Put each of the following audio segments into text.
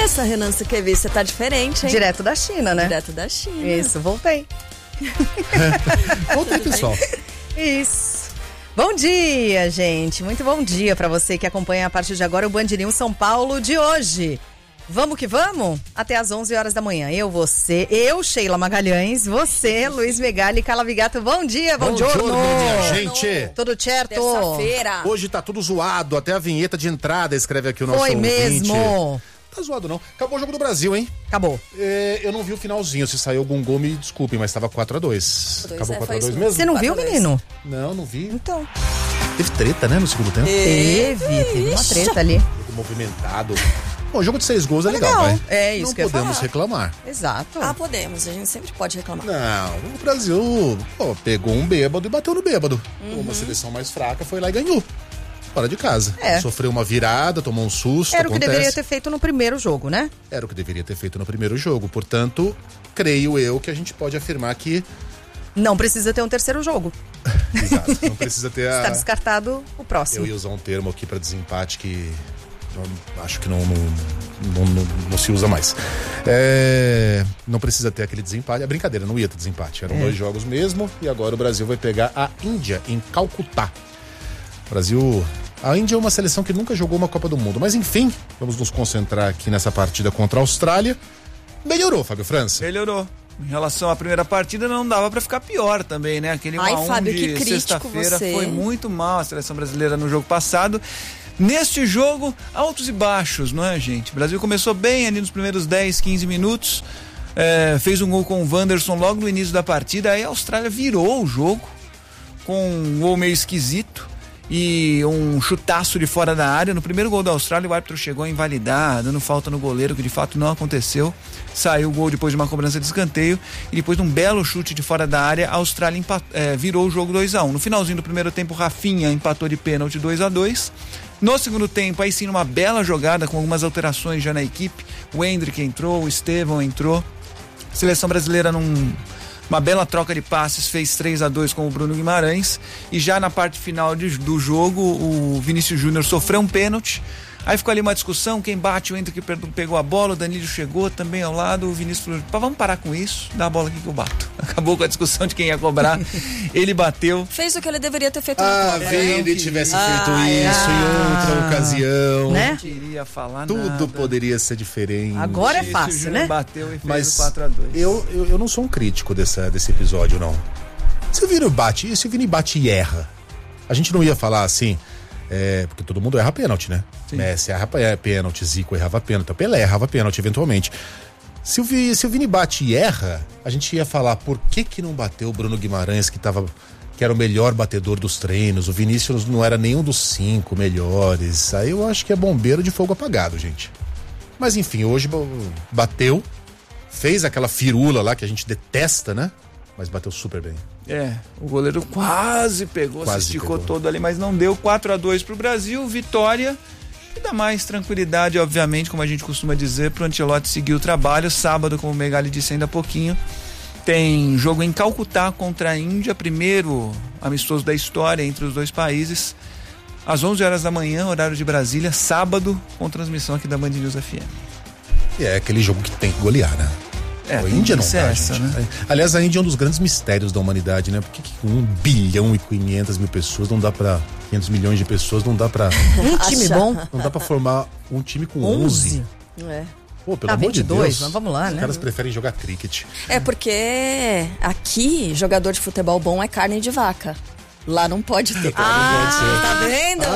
essa, Renan Suquevi? Você tá diferente, hein? Direto da China, né? Direto da China. Isso, voltei. Voltei, pessoal. Isso. Bom dia, gente. Muito bom dia pra você que acompanha a partir de agora o Band News São Paulo de hoje. Vamos que vamos? Até às 11 horas da manhã. Eu, Sheila Magalhães, você, Luiz Megali e Carla Vigato. Bom dia, bom giorno. Minha gente. Tudo certo? Terça-feira. Hoje tá tudo zoado, até a vinheta de entrada escreve aqui o nosso Foi ouvinte. mesmo. Tá zoado não. Acabou o jogo do Brasil, hein? Acabou. Eu não vi o finalzinho, se saiu algum gol, me desculpem, mas tava 4-2. Acabou 4-2 mesmo? Você não viu, 4-2. menino? Não vi. Então. Teve treta, né, no segundo tempo? Teve uma treta ali. Tudo movimentado. Bom, jogo de 6 gols é legal, vai. É isso não que eu ia podemos falar. reclamar. Exato. Podemos. A gente sempre pode reclamar. Não, o Brasil pegou um bêbado e bateu no bêbado. Uma seleção mais fraca foi lá e ganhou. Fora de casa. Sofreu uma virada, tomou um susto. Era o que acontece. deveria ter feito no primeiro jogo, né? Era o que deveria ter feito no primeiro jogo. Portanto, creio eu que a gente pode afirmar que... Não precisa ter um terceiro jogo. Exato, não precisa ter Está descartado o próximo. Eu ia usar um termo aqui para desempate que acho que não se usa mais. Não precisa ter aquele desempate. É brincadeira, não ia ter desempate. Eram 2 jogos mesmo e agora o Brasil vai pegar a Índia em Calcutá. A Índia é uma seleção que nunca jogou uma Copa do Mundo. Mas enfim, vamos nos concentrar aqui nessa partida contra a Austrália. Melhorou, Fábio França. Melhorou. Em relação à primeira partida, não dava pra ficar pior também, né? Aquele 1-1 Fábio, de que crítico sexta-feira você. foi muito mal a seleção brasileira no jogo passado. Neste jogo, altos e baixos, não é, gente? O Brasil começou bem ali nos primeiros 10, 15 minutos. Fez um gol com o Wanderson logo no início da partida. Aí a Austrália virou o jogo com um gol meio esquisito e um chutaço de fora da área. No primeiro gol da Austrália, o árbitro chegou a invalidar, dando falta no goleiro, que de fato não aconteceu. Saiu o gol depois de uma cobrança de escanteio e depois de um belo chute de fora da área, a Austrália virou o jogo 2-1. No finalzinho do primeiro tempo, o Rafinha empatou de pênalti 2-2. No segundo tempo, aí sim, uma bela jogada com algumas alterações já na equipe. O Endrick entrou, o Estevão entrou. A seleção brasileira uma bela troca de passes, fez 3-2 com o Bruno Guimarães. E já na parte final do jogo, o Vinícius Júnior sofreu um pênalti. Aí ficou ali uma discussão, quem bate, o Endrick pegou a bola, o Danilo chegou também ao lado, o Vinícius falou, vamos parar com isso, dá a bola aqui que eu bato. Acabou com a discussão de quem ia cobrar, ele bateu. Fez o que ele deveria ter feito Ele tivesse feito isso em outra ocasião, né? Não queria falar tudo nada. Poderia ser diferente. Agora é fácil, né? Bateu e fez Mas 4-2. eu não sou um crítico desse episódio, não. Se o Vini bate e erra, a gente não ia falar assim, porque todo mundo erra pênalti, né? Sim. Messi erra pênalti, Zico errava pênalti, Pelé errava pênalti eventualmente. Se o Vini bate e erra, a gente ia falar por que não bateu o Bruno Guimarães, que era o melhor batedor dos treinos, o Vinícius não era nenhum dos 5 melhores. Aí eu acho que é bombeiro de fogo apagado, gente. Mas enfim, hoje bateu, fez aquela firula lá que a gente detesta, né? Mas bateu super bem. O goleiro quase pegou, se esticou todo ali, mas não deu. 4-2 pro Brasil, vitória. E dá mais tranquilidade, obviamente, como a gente costuma dizer, pro Ancelotti seguir o trabalho. Sábado, como o Megali disse ainda há pouquinho, tem jogo em Calcutá contra a Índia, primeiro amistoso da história entre os dois países, às 11 horas da manhã, horário de Brasília, sábado, com transmissão aqui da Band News FM. E é aquele jogo que tem que golear, né? A Índia não dá, gente. Né? Aliás, a Índia é um dos grandes mistérios da humanidade, né? Por que 1.500.000 pessoas não dá pra... 500 milhões de pessoas não dá pra... Um time bom. Não dá pra formar um time com 11. Pô, pelo amor 22, de Deus. mas vamos lá, né? Os caras preferem jogar cricket. Porque aqui, jogador de futebol bom é carne de vaca. Lá não pode ter. Tá vendo?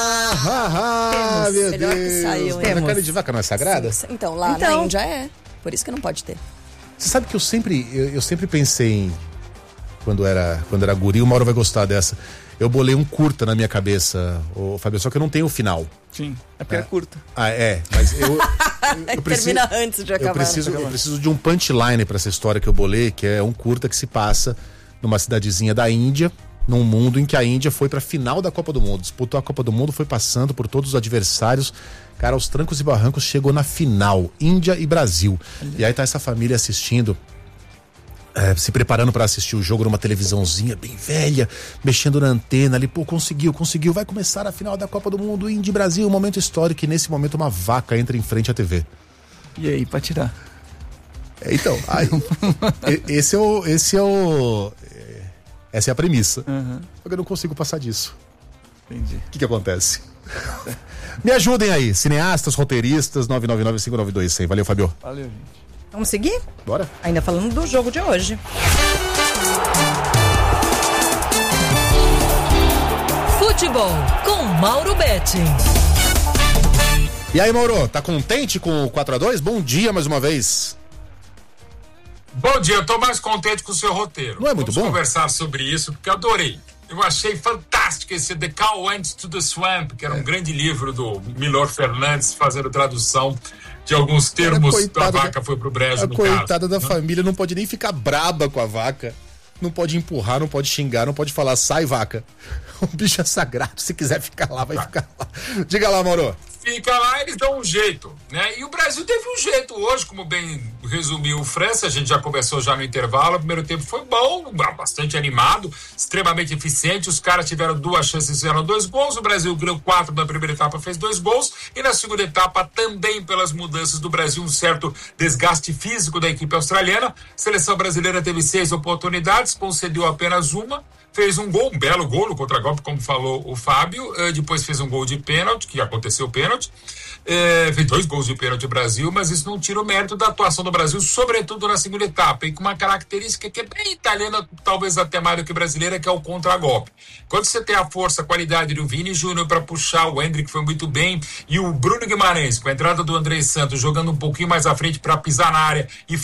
Meu Melhor que Deus. saiu, hein? Mas a carne de vaca não é sagrada? Então, lá na Índia é. Por isso que não pode ter. Você sabe que eu sempre pensei em... Quando era guri, o Mauro vai gostar dessa. Eu bolei um curta na minha cabeça, Fábio, só que eu não tenho o final. Sim, é porque é curta. Mas eu preciso... Termina antes de acabar. Eu preciso de um punchline pra essa história que eu bolei, que é um curta que se passa numa cidadezinha da Índia, num mundo em que a Índia foi pra final da Copa do Mundo. Disputou a Copa do Mundo, foi passando por todos os adversários. Cara, aos trancos e barrancos, chegou na final, Índia e Brasil. E aí tá essa família assistindo, se preparando pra assistir o jogo numa televisãozinha bem velha, mexendo na antena ali, conseguiu, vai começar a final da Copa do Mundo, Índia e Brasil, um momento histórico, e nesse momento uma vaca entra em frente à TV. E aí, pra tirar? Então, essa é a premissa. Só que eu não consigo passar disso. Entendi. O que acontece? Me ajudem aí, cineastas, roteiristas, 999-592-100. Valeu, Fabio. Valeu, gente. Vamos seguir? Bora. Ainda falando do jogo de hoje. Futebol com Mauro Betti. E aí, Mauro, tá contente com o 4-2? Bom dia mais uma vez. Bom dia, eu tô mais contente com o seu roteiro. Não é muito bom? Vamos conversar sobre isso, porque eu adorei. Eu achei fantástico esse The Cow Went to the Swamp, que era um grande livro do Milor Fernandes, fazendo tradução de alguns termos da vaca foi pro brejo, no caso. A coitada da família não pode nem ficar braba com a vaca. Não pode empurrar, não pode xingar, não pode falar, sai vaca. O bicho é sagrado, se quiser ficar lá, vai ficar lá. Diga lá, Mauro. Fica lá, eles dão um jeito, né? E o Brasil teve um jeito hoje, como bem resumiu o França, a gente já começou já no intervalo, o primeiro tempo foi bom, bastante animado, extremamente eficiente, os caras tiveram 2 chances, fizeram 2 gols, o Brasil ganhou 4 na primeira etapa, fez 2 gols, e na segunda etapa também pelas mudanças do Brasil, um certo desgaste físico da equipe australiana, a seleção brasileira teve 6 oportunidades, concedeu apenas uma, fez um gol, um belo gol no contragolpe, como falou o Fábio, depois fez um gol de pênalti, que aconteceu o pênalti, fez 2 gols de pênalti o Brasil, mas isso não tira o mérito da atuação do Brasil, sobretudo na segunda etapa, e com uma característica que é bem italiana, talvez até mais do que brasileira, que é o contragolpe. Quando você tem a força, a qualidade do Vini Júnior para puxar, o Hendrick foi muito bem, e o Bruno Guimarães, com a entrada do André Santos, jogando um pouquinho mais à frente para pisar na área e